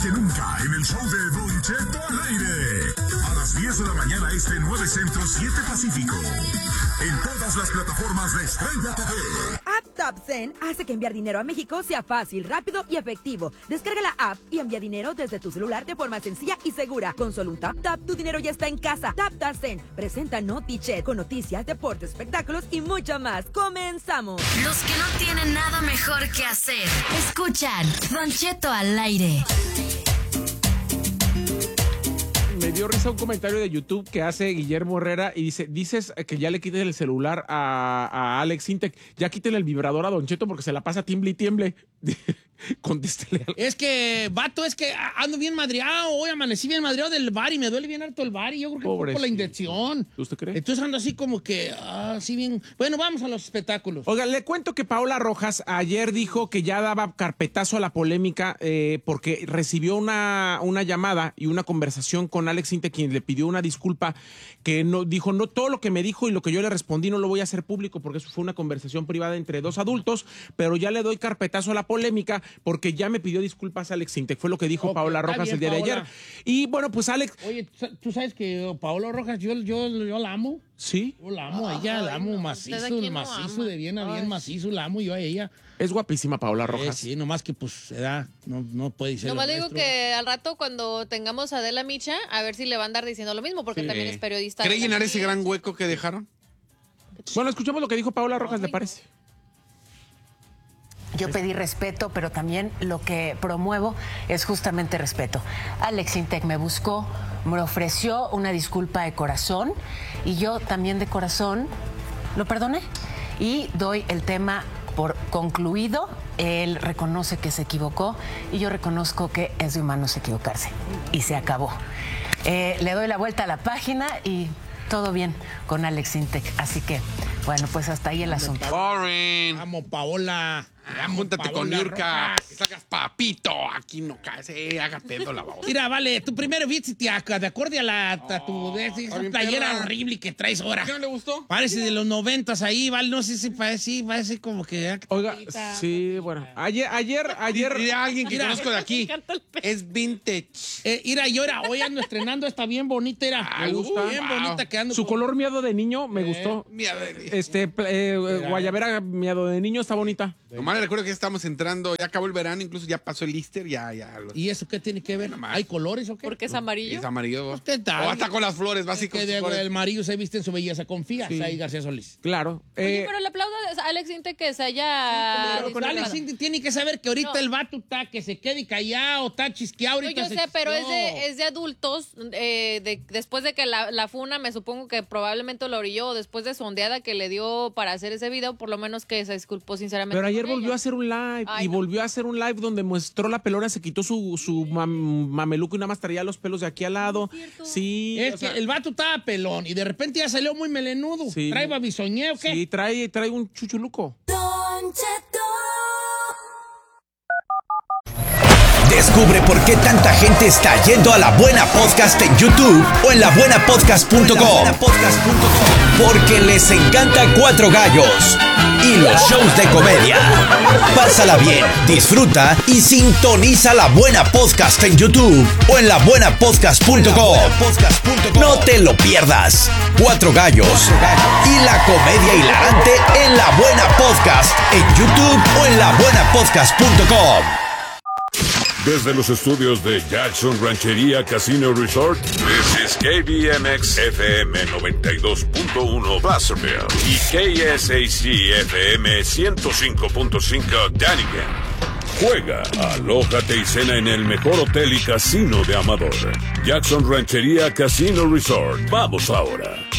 que nunca en el show de Don Cheto al aire. A las 10 de la mañana 9 Centro, 7 Pacífico. En todas las plataformas de Estrella TV. App TapSend hace que enviar dinero a México sea fácil, rápido y efectivo. Descarga la app y envía dinero desde tu celular de forma sencilla y segura. Con solo un tap, tu dinero ya está en casa. TapSend presenta NotiChat con noticias, deportes, espectáculos y mucho más. ¡Comenzamos! Los que no tienen nada mejor que hacer, escuchan Don Cheto al aire. Me dio risa un comentario de YouTube que hace Guillermo Herrera y dices que ya le quiten el celular a Alex Intec, ya quiten el vibrador a Don Cheto porque se la pasa tiemble y tiemble. Contéstele. Es que, vato, ando bien madreado. Hoy amanecí bien madreado del bar y me duele bien harto el bar y yo creo que fue por la inyección. ¿Usted cree? Entonces ando así como que, así bien. Bueno, vamos a los espectáculos. Oiga, le cuento que Paola Rojas ayer dijo que ya daba carpetazo a la polémica porque recibió una llamada y una conversación con Alex Intec, quien le pidió una disculpa, que no dijo, no, todo lo que me dijo y lo que yo le respondí no lo voy a hacer público porque eso fue una conversación privada entre dos adultos, pero ya le doy carpetazo a la polémica porque ya me pidió disculpas a Alex Intec. Fue lo que dijo Paola Rojas el día de ayer. Y bueno, pues Alex... Oye, ¿tú sabes que Paola Rojas yo la amo? ¿Sí? Yo la amo a ella, la amo macizo, de bien a bien macizo, la amo yo a ella. Es guapísima Paola Rojas. Sí, nomás que pues edad, no puede ser. Nomás le digo que al rato cuando tengamos a Adela Micha, a ver si le va a andar diciendo lo mismo, porque también es periodista. ¿Cree llenar ese gran hueco que dejaron? Bueno, escuchemos lo que dijo Paola Rojas, ¿le parece? Yo pedí respeto, pero también lo que promuevo es justamente respeto. Alex Intec me buscó, me ofreció una disculpa de corazón y yo también de corazón lo perdoné y doy el tema por concluido. Él reconoce que se equivocó y yo reconozco que es de humanos equivocarse y se acabó. Le doy la vuelta a la página y todo bien con Alex Intec, así que bueno, pues hasta ahí el asunto. Boring. Amo, Paola. Júntate Paola con Nurka. Rojas. Que sacas papito. Aquí no cae. Haga pedo la babosa. Mira, vale, tu primero viste de acuerdo a tu esa playera perra. horrible que traes ahora. ¿Qué no le gustó? Parece de los 90s ahí, vale, no sé si parece como que... Oiga, sí, bueno. Ayer... Mira, alguien que Mira, conozco de aquí. Es vintage. Mira, y ahora, hoy ando estrenando esta bien bonita, era. Me gusta. Bien bonita, quedando. Su color miado de niño me gustó. Guayabera miado de niño está bonita. Nomás le recuerdo que ya estamos entrando, ya acabó el verano, incluso ya pasó el Easter, ya. ¿Y eso qué tiene que ver? Nomás. ¿Hay colores o qué? Porque es amarillo. Es amarillo. ¿Qué tal? O hasta con las flores, básicamente. Que el amarillo se viste en su belleza. ¿Confías ahí, García Solís? Claro. Oye, pero le aplaudo a Alex Intec que se haya... Alex Intec tiene que saber que ahorita el vato está, que se quede callado, está chisqueado. No, yo sé, pero es de adultos. Después de que la funa, me supongo que probablemente lo orilló, después de su ondeada que le dio para hacer ese video, por lo menos que se disculpó sinceramente. Pero ayer con volvió ella. a hacer un live. Ay, y no. volvió a hacer un live donde mostró la pelona, se quitó su mameluco y nada más traía los pelos de aquí al lado. Sí. Es que el vato estaba pelón y de repente ya salió muy melenudo. Sí. ¿Trae babisoñé o qué? Sí, trae un chuchuluco. Descubre por qué tanta gente está yendo a La Buena Podcast en YouTube o en labuenapodcast.com. Porque les encanta Cuatro Gallos y los shows de comedia. Pásala bien, disfruta y sintoniza La Buena Podcast en YouTube o en labuenapodcast.com. No te lo pierdas. Cuatro Gallos y la comedia hilarante en La Buena Podcast en YouTube o en labuenapodcast.com. Desde los estudios de Jackson Ranchería Casino Resort, this is KBMX FM 92.1 Placerville y KSAC FM 105.5 Dunnigan. Juega, alójate y cena en el mejor hotel y casino de Amador. Jackson Ranchería Casino Resort. Vamos ahora.